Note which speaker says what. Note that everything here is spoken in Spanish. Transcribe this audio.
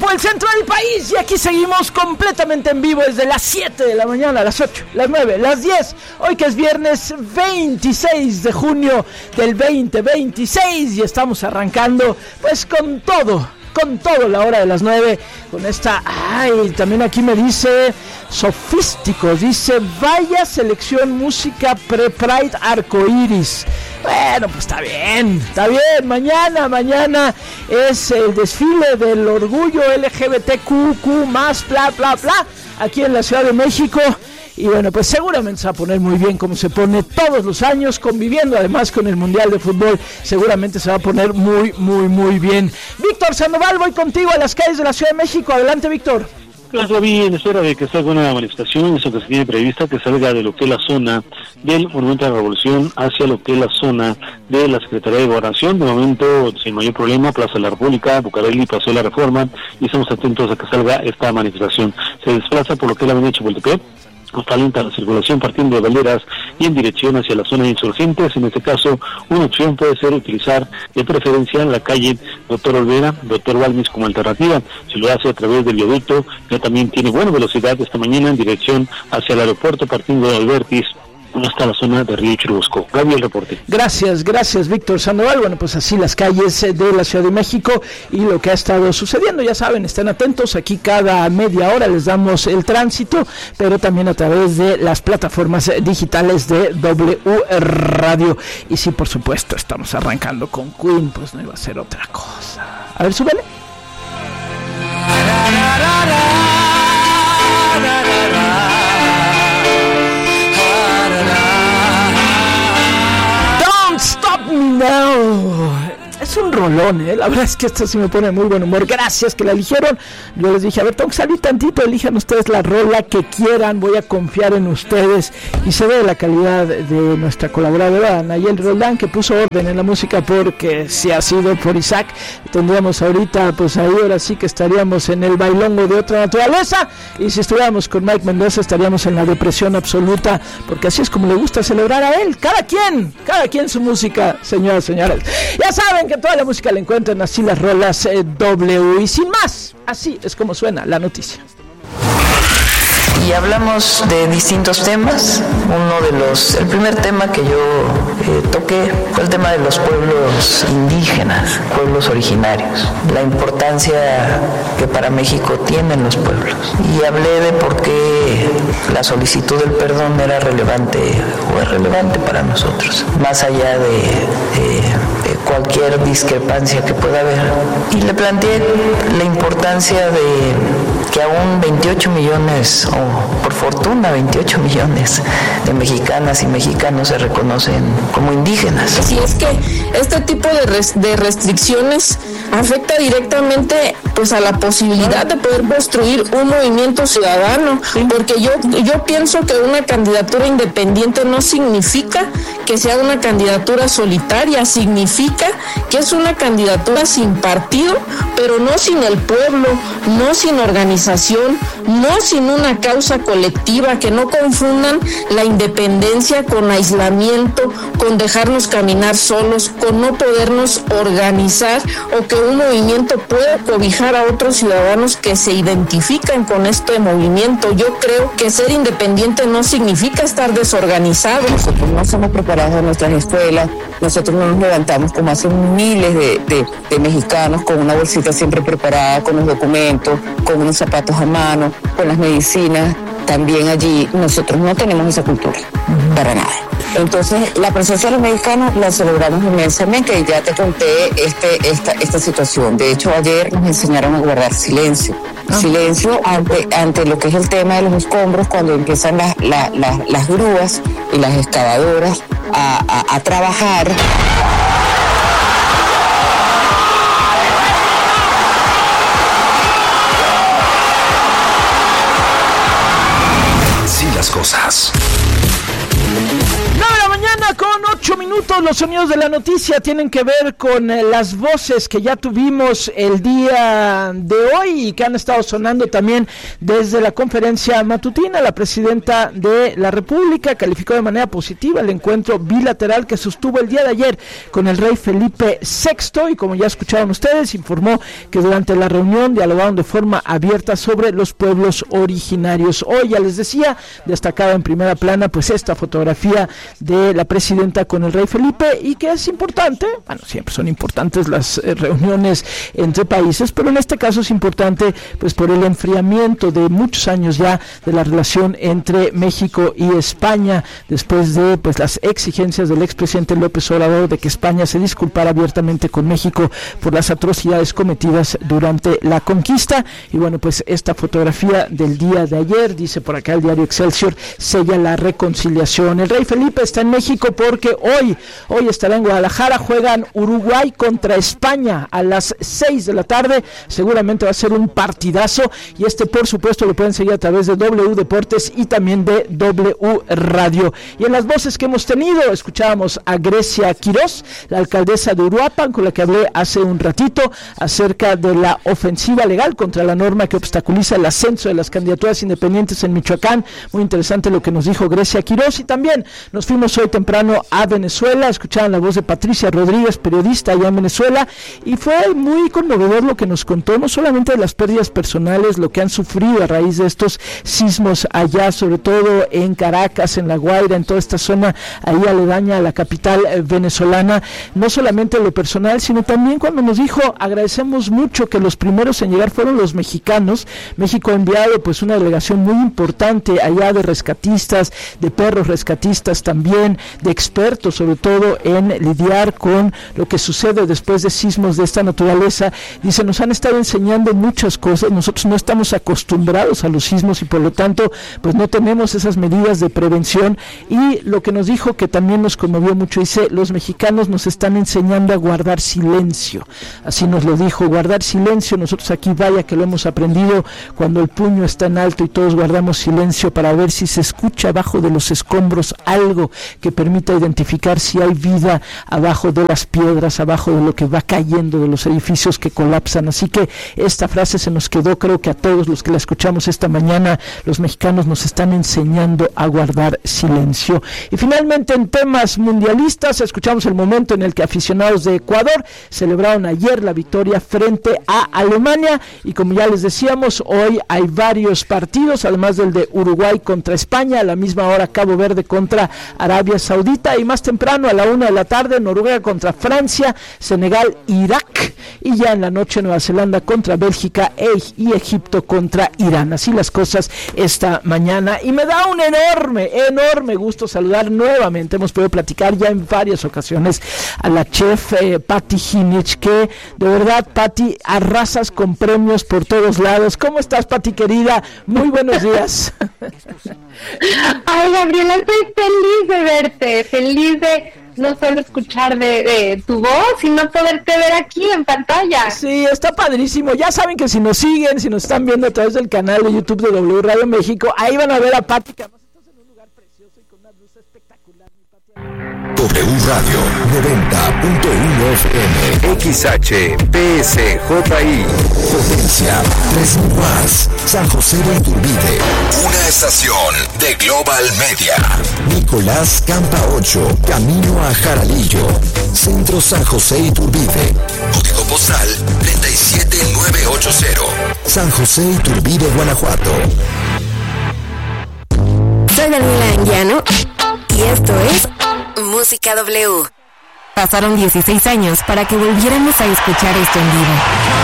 Speaker 1: México, el centro del país. Y aquí seguimos completamente en vivo desde las 7 de la mañana, las 8, las 9, las 10. Hoy que es viernes 26 de junio del 2026 y estamos arrancando pues con todo la hora de las 9, con esta, también aquí me dice Sofísticos, dice, vaya selección música pre-Pride arcoiris. Bueno, pues está bien, mañana es el desfile del orgullo LGBTQ+, bla, bla, bla, aquí en la Ciudad de México. Y bueno, pues seguramente se va a poner muy bien como se pone todos los años, conviviendo además con el Mundial de Fútbol. Seguramente se va a poner muy, muy, muy bien. Víctor Sandoval, voy contigo a las calles de la Ciudad de México. Adelante, Víctor.
Speaker 2: Claro, bien, es hora de que salga una manifestación, eso que se tiene prevista, que salga de lo que es la zona del Monumento a la Revolución hacia lo que es la zona de la Secretaría de Gobernación. De momento, sin mayor problema, Plaza de la República, Bucareli, Paseo de la Reforma, y estamos atentos a que salga esta manifestación. Se desplaza por lo que es la avenida Chapultepec, alenta la circulación partiendo de Valderas y en dirección hacia la zona de Insurgentes. En este caso, una opción puede ser utilizar de preferencia la calle Doctor Olvera, Doctor Balmis como alternativa. Si lo hace a través del viaducto, ya también tiene buena velocidad esta mañana en dirección hacia el aeropuerto partiendo de Albertis hasta la zona de Río Churubusco. Gaby, el reporte.
Speaker 1: Gracias, Víctor Sandoval. Bueno, pues así las calles de la Ciudad de México y lo que ha estado sucediendo, ya saben, estén atentos, aquí cada media hora les damos el tránsito, pero también a través de las plataformas digitales de W Radio. Y sí, por supuesto, estamos arrancando con Queen, pues no iba a ser otra cosa. A ver, súbele. Stop me now. Es un rolón, la verdad es que esto sí me pone muy buen humor. Gracias que la eligieron. Yo les dije, a ver, tengo que salir tantito, elijan ustedes la rola que quieran, voy a confiar en ustedes. Y se ve la calidad de nuestra colaboradora Nayel Roldán, que puso orden en la música, porque si ha sido por Isaac, tendríamos ahorita, pues ahí ahora sí que estaríamos en el bailongo de otra naturaleza. Y si estuviéramos con Mike Mendoza, estaríamos en la depresión absoluta, porque así es como le gusta celebrar a él. Cada quien su música, señoras y señores. Ya saben que toda la música la encuentran así, las rolas W. Y sin más, así es como suena la noticia.
Speaker 3: Y hablamos de distintos temas. El primer tema que yo toqué fue el tema de los pueblos indígenas, pueblos originarios, la importancia que para México tienen los pueblos. Y hablé de por qué la solicitud del perdón era relevante o es relevante para nosotros, más allá de cualquier discrepancia que pueda haber. Y le planteé la importancia de que aún 28 millones, o por fortuna 28 millones de mexicanas y mexicanos se reconocen como indígenas.
Speaker 4: Sí, es que este tipo de restricciones afecta directamente pues a la posibilidad de poder construir un movimiento ciudadano, porque yo pienso que una candidatura independiente no significa que sea una candidatura solitaria, significa que es una candidatura sin partido, pero no sin el pueblo, no sin organización, no sin una causa colectiva, que no confundan la independencia con aislamiento, con dejarnos caminar solos, con no podernos organizar, o que un movimiento pueda cobijar a otros ciudadanos que se identifican con este movimiento. Yo creo que ser independiente no significa estar desorganizado.
Speaker 5: Nosotros no somos preparados en nuestras escuelas, nosotros no nos levantamos como hacen miles de mexicanos con una bolsita siempre preparada, con los documentos, con unos zapatos a mano, con las medicinas. También allí nosotros no tenemos esa cultura, para nada. Entonces, la presencia de los mexicanos la celebramos inmensamente, y ya te conté esta situación. De hecho, ayer nos enseñaron a guardar silencio. Silencio ante lo que es el tema de los escombros, cuando empiezan las grúas y las excavadoras a trabajar.
Speaker 1: Cosas. 9 de la mañana con 8 minutos. todos los sonidos de la noticia tienen que ver con las voces que ya tuvimos el día de hoy y que han estado sonando también desde la conferencia matutina. La presidenta de la República calificó de manera positiva el encuentro bilateral que sostuvo el día de ayer con el rey Felipe VI y, como ya escucharon ustedes, informó que durante la reunión dialogaron de forma abierta sobre los pueblos originarios. Hoy, ya les decía, destacaba en primera plana pues esta fotografía de la presidenta con el rey Felipe, y que es importante, bueno, siempre son importantes las reuniones entre países, pero en este caso es importante pues por el enfriamiento de muchos años ya de la relación entre México y España, después de pues las exigencias del expresidente López Obrador de que España se disculpara abiertamente con México por las atrocidades cometidas durante la conquista. Y bueno, pues esta fotografía del día de ayer, dice por acá el diario Excelsior, sella la reconciliación. El rey Felipe está en México porque hoy estará en Guadalajara. Juegan Uruguay contra España a las 6 de la tarde. Seguramente va a ser un partidazo, y por supuesto lo pueden seguir a través de W Deportes y también de W Radio. Y en las voces que hemos tenido, escuchábamos a Grecia Quirós, la alcaldesa de Uruapan, con la que hablé hace un ratito acerca de la ofensiva legal contra la norma que obstaculiza el ascenso de las candidaturas independientes en Michoacán. Muy interesante lo que nos dijo Grecia Quirós. Y también nos fuimos hoy temprano a Venezuela, escuchaban la voz de Patricia Rodríguez, periodista allá en Venezuela, y fue muy conmovedor lo que nos contó, no solamente de las pérdidas personales, lo que han sufrido a raíz de estos sismos allá, sobre todo en Caracas, en La Guaira, en toda esta zona ahí aledaña a la capital venezolana, no solamente lo personal, sino también cuando nos dijo: agradecemos mucho que los primeros en llegar fueron los mexicanos. México ha enviado pues una delegación muy importante allá de rescatistas, de perros rescatistas también, de expertos sobre todo en lidiar con lo que sucede después de sismos de esta naturaleza. Dice, nos han estado enseñando muchas cosas, nosotros no estamos acostumbrados a los sismos y por lo tanto pues no tenemos esas medidas de prevención. Y lo que nos dijo, que también nos conmovió mucho, dice, los mexicanos nos están enseñando a guardar silencio, así nos lo dijo, guardar silencio. Nosotros aquí, vaya que lo hemos aprendido, cuando el puño está en alto y todos guardamos silencio para ver si se escucha abajo de los escombros algo que permita identificar si hay vida abajo de las piedras, abajo de lo que va cayendo, de los edificios que colapsan. Así que esta frase se nos quedó, creo que a todos los que la escuchamos esta mañana, los mexicanos nos están enseñando a guardar silencio. Y finalmente, en temas mundialistas, escuchamos el momento en el que aficionados de Ecuador celebraron ayer la victoria frente a Alemania, y como ya les decíamos, hoy hay varios partidos, además del de Uruguay contra España, a la misma hora Cabo Verde contra Arabia Saudita, y más temprano a la 1 de la tarde Noruega contra Francia, Senegal, Irak, y ya en la noche Nueva Zelanda contra Bélgica y Egipto contra Irán. Así las cosas esta mañana, y me da un enorme gusto saludar nuevamente, hemos podido platicar ya en varias ocasiones, a la chef Patti Jinich, que de verdad, Patti, arrasas con premios por todos lados. ¿Cómo estás, Patti querida? Muy buenos días.
Speaker 6: Ay, Gabriela, estoy feliz de verte, feliz de no solo escuchar de tu voz, sino poderte ver aquí en pantalla.
Speaker 1: Sí, está padrísimo. Ya saben que si nos siguen, si nos están viendo a través del canal de YouTube de W Radio México, ahí van a ver a Patti, que además estás en un lugar precioso y con una luz espectacular.
Speaker 7: W Radio 90.1 FM XHPSJI Potencia 3000 watts San José de Iturbide. Una estación de Global Media. Nicolás Campa 8, camino a Jaralillo, Centro San José Iturbide. Código postal 37980. San José Iturbide, Guanajuato.
Speaker 8: Soy Daniela Anguiano y esto es Música W. Pasaron 16 años para que volviéramos a escuchar esto en vivo.